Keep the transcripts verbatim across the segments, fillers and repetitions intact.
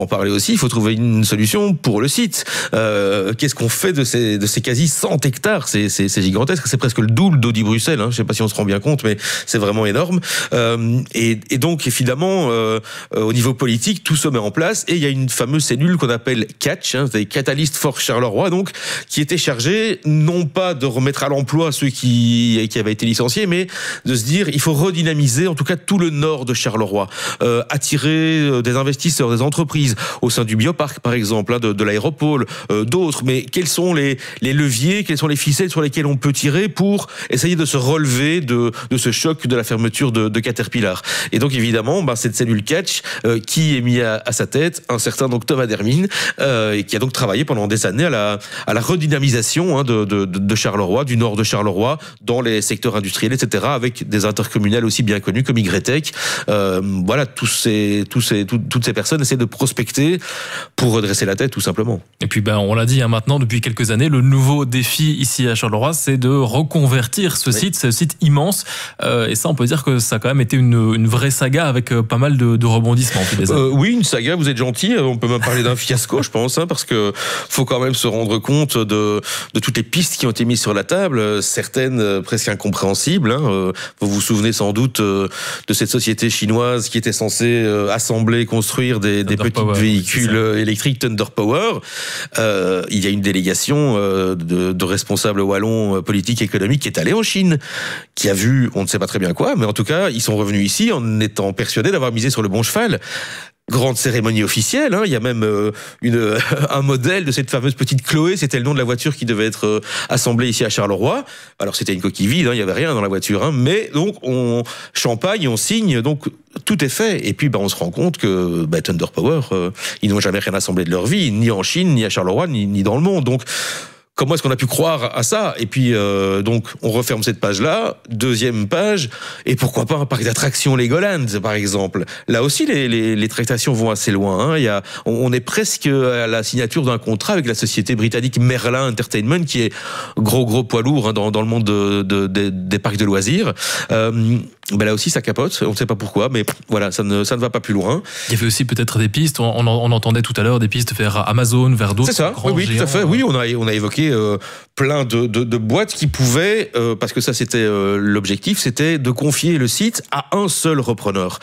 en parlait aussi, il faut trouver une solution pour le site. Euh, qu'est-ce qu'on fait de ces, de ces quasi cent hectares? C'est, c'est, c'est gigantesque, c'est presque le double d'Audi-Bruxelles, hein. Je ne sais pas si on se rend bien compte, mais c'est vraiment énorme. Euh, et, et donc, évidemment, euh, euh, au niveau politique, tout se met en place, et il y a une fameuse cellule qu'on appelle Catch, hein, c'est Catalyst for Charleroi, donc, qui était chargée, non pas de remettre à l'emploi ceux qui, qui avaient été licenciés, mais de se dire, il faut redynamiser, en tout cas, tout le nord de Charleroi, euh, attirer des investisseurs, des entreprises, au sein du bioparc, par exemple, hein, de, de l'aéropole, euh, d'autres. Mais quels sont les, les leviers, quelles sont les ficelles sur lesquelles on peut tirer pour essayer de se relever de, de ce choc de la fermeture de, de Caterpillar? Et donc, évidemment, bah, cette cellule Catch, euh, qui est mis à, à sa tête un certain donc, Thomas Dermine, euh, et qui a donc travaillé pendant des années à la, à la redynamisation hein, de, de, de Charleroi, du nord de Charleroi, dans les secteurs industriels, et cetera, avec des intercommunales aussi bien connues comme YTech. Euh, voilà, tous ces, tous ces, tout, toutes ces personnes essaient de prospecter pour redresser la tête, tout simplement. Et puis, ben, on l'a dit hein, maintenant, depuis quelques années, le nouveau défi ici à Charleroi, c'est de reconvertir ce oui. site, ce site immense. Euh, et ça, on peut dire que ça a quand même été une, une vraie saga avec euh, pas mal de, de rebondissements. Euh, oui, une saga, vous êtes gentil. On peut même parler d'un fiasco, je pense, hein, parce que faut quand même se rendre compte de, de toutes les pistes qui ont été mises sur la table, certaines euh, presque incompréhensibles. Hein. Euh, vous vous souvenez sans doute euh, de cette société chinoise qui était censée euh, assembler, construire des, des petits Power, véhicules électriques Thunder Power. Euh, il y a une délégation euh, de, de responsables wallons euh, politiques et économiques qui est allée en Chine, qui a vu, on ne sait pas très bien quoi, mais en tout cas, ils sont revenus ici en étant persuadés d'avoir misé sur le bon cheval. Grande cérémonie officielle, hein. Il y a même euh, une, un modèle de cette fameuse petite Chloé, c'était le nom de la voiture qui devait être euh, assemblée ici à Charleroi. Alors c'était une coquille vide, hein, il n'y avait rien dans la voiture, hein, mais donc on champagne, on signe, donc tout est fait. Et puis bah, on se rend compte que bah, Thunder Power, euh, ils n'ont jamais rien assemblé de leur vie, ni en Chine, ni à Charleroi, ni, ni dans le monde. Donc comment est-ce qu'on a pu croire à ça? Et puis, euh, donc, on referme cette page-là. Deuxième page, et pourquoi pas un parc d'attractions Legoland, par exemple. Là aussi, les, les, les tractations vont assez loin. Hein. Il y a, on, on est presque à la signature d'un contrat avec la société britannique Merlin Entertainment, qui est gros, gros poids lourd hein, dans, dans le monde de, de, de, des parcs de loisirs. Euh, ben là aussi, ça capote. On ne sait pas pourquoi, mais voilà, ça ne, ça ne va pas plus loin. Il y avait aussi peut-être des pistes. On, on, on entendait tout à l'heure des pistes vers Amazon, vers d'autres. C'est ça. Oui, oui, tout à fait. Oui, on a, on a évoqué Euh, plein de, de, de boîtes qui pouvaient, euh, parce que ça c'était euh, l'objectif, c'était de confier le site à un seul repreneur.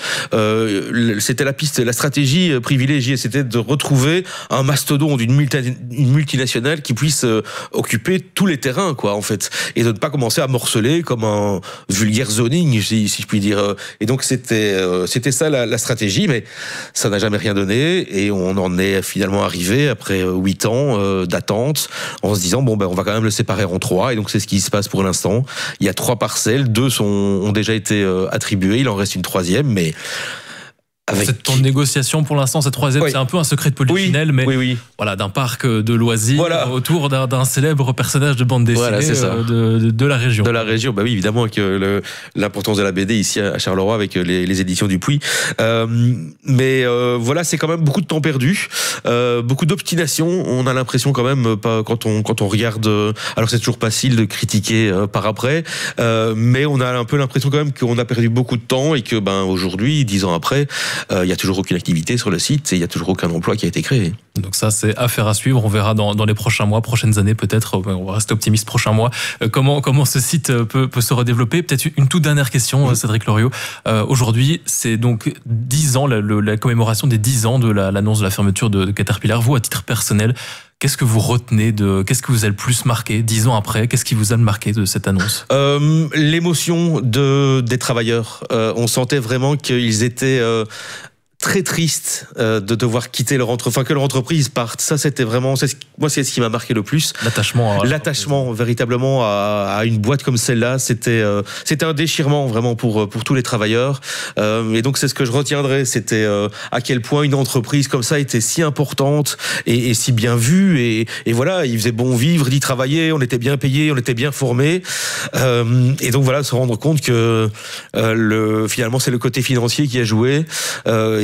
Euh, c'était la piste, la stratégie privilégiée, c'était de retrouver un mastodonte d'une multi, une multinationale qui puisse euh, occuper tous les terrains, quoi, en fait, et de ne pas commencer à morceler comme un vulgaire zoning, si, si je puis dire. Et donc c'était, euh, c'était ça la, la stratégie, mais ça n'a jamais rien donné, et on en est finalement arrivé après huit ans euh, d'attente, en se disant bon ben on va quand même le séparer en trois, et donc c'est ce qui se passe pour l'instant. Il y a trois parcelles, deux sont, ont déjà été euh, attribuées, il en reste une troisième, mais avec... Cette en négociation pour l'instant, cette troisième, oui. C'est un peu un secret de polichinelle, oui, mais oui, oui. Voilà, d'un parc de loisirs voilà. autour d'un, d'un célèbre personnage de bande dessinée voilà, c'est ça. De, de, de la région. De la région, bah oui, évidemment, avec le, l'importance de la B D ici à Charleroi avec les, les éditions Dupuis. Euh, mais euh, voilà, c'est quand même beaucoup de temps perdu, euh, beaucoup d'obstination. On a l'impression quand même, pas, quand, on, quand on regarde, alors c'est toujours facile de critiquer euh, par après, euh, mais on a un peu l'impression quand même qu'on a perdu beaucoup de temps et que ben, aujourd'hui, dix ans après, il euh, n'y a toujours aucune activité sur le site et il n'y a toujours aucun emploi qui a été créé. Donc ça, c'est affaire à suivre. On verra dans, dans les prochains mois, prochaines années peut-être. On va rester optimiste prochains mois. Euh, comment, comment ce site peut, peut se redévelopper? Peut-être une toute dernière question, mmh. Cédric Loriot. Euh, aujourd'hui, c'est donc dix ans, la, la commémoration des dix ans de la, l'annonce de la fermeture de, de Caterpillar. Vous, à titre personnel, qu'est-ce que vous retenez de, qu'est-ce que vous a le plus marqué dix ans après? Qu'est-ce qui vous a marqué de cette annonce? euh, L'émotion de, des travailleurs. Euh, on sentait vraiment qu'ils étaient... Euh, très triste euh, de devoir quitter leur entreprise, enfin que leur entreprise parte. Ça, c'était vraiment, c'est ce, moi, c'est ce qui m'a marqué le plus. L'attachement, à... l'attachement véritablement à, à une boîte comme celle-là, c'était, euh, c'était un déchirement vraiment pour pour tous les travailleurs. Euh, et donc c'est ce que je retiendrai, c'était euh, à quel point une entreprise comme ça était si importante et, et si bien vue. Et, et voilà, il faisait bon vivre, d'y travailler, on était bien payé, on était bien formé. Euh, et donc voilà, se rendre compte que euh, le, finalement, c'est le côté financier qui a joué. Euh,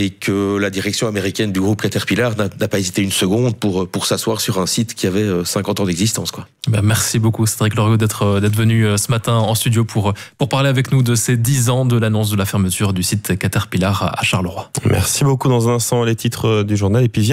et que la direction américaine du groupe Caterpillar n'a, n'a pas hésité une seconde pour, pour s'asseoir sur un site qui avait cinquante ans d'existence, quoi. Ben merci beaucoup Cédric Loriot d'être, d'être venu ce matin en studio pour, pour parler avec nous de ces dix ans de l'annonce de la fermeture du site Caterpillar à Charleroi. Merci beaucoup. Dans un instant, les titres du journal et puis